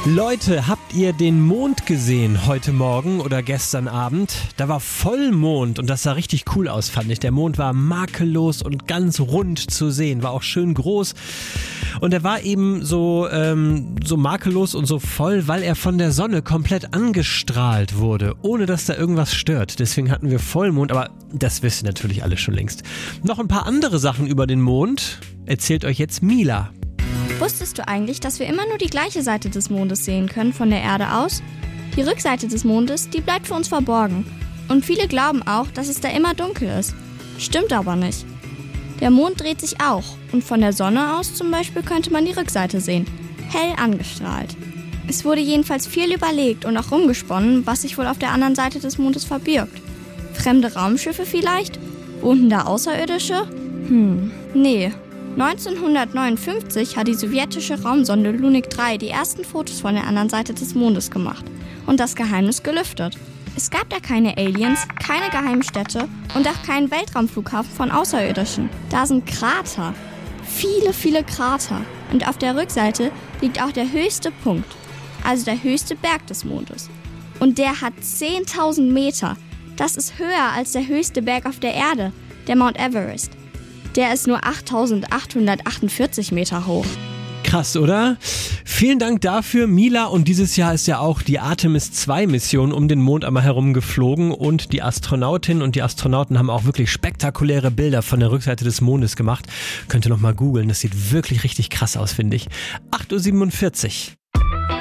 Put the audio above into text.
Leute, habt ihr den Mond gesehen heute Morgen oder gestern Abend? Da war Vollmond und das sah richtig cool aus, fand ich. Der Mond war makellos und ganz rund zu sehen, war auch schön groß. Und er war eben so makellos und so voll, weil er von der Sonne komplett angestrahlt wurde, ohne dass da irgendwas stört. Deswegen hatten wir Vollmond, aber das wisst ihr natürlich alle schon längst. Noch ein paar andere Sachen über den Mond erzählt euch jetzt Mila. Wusstest du eigentlich, dass wir immer nur die gleiche Seite des Mondes sehen können von der Erde aus? Die Rückseite des Mondes, die bleibt für uns verborgen. Und viele glauben auch, dass es da immer dunkel ist. Stimmt aber nicht. Der Mond dreht sich auch und von der Sonne aus zum Beispiel könnte man die Rückseite sehen, hell angestrahlt. Es wurde jedenfalls viel überlegt und auch rumgesponnen, was sich wohl auf der anderen Seite des Mondes verbirgt. Fremde Raumschiffe vielleicht? Wohnten da Außerirdische? Nee. 1959 hat die sowjetische Raumsonde Lunik 3 die ersten Fotos von der anderen Seite des Mondes gemacht und das Geheimnis gelüftet. Es gab da keine Aliens, keine Geheimstädte und auch keinen Weltraumflughafen von Außerirdischen. Da sind Krater. Viele, viele Krater. Und auf der Rückseite liegt auch der höchste Punkt, also der höchste Berg des Mondes. Und der hat 10.000 Meter. Das ist höher als der höchste Berg auf der Erde, der Mount Everest. Der ist nur 8.848 Meter hoch. Krass, oder? Vielen Dank dafür, Mila. Und dieses Jahr ist ja auch die Artemis 2 Mission um den Mond einmal herum geflogen. Und die Astronautinnen und die Astronauten haben auch wirklich spektakuläre Bilder von der Rückseite des Mondes gemacht. Könnt ihr noch mal googeln. Das sieht wirklich richtig krass aus, finde ich. 8.47 Uhr.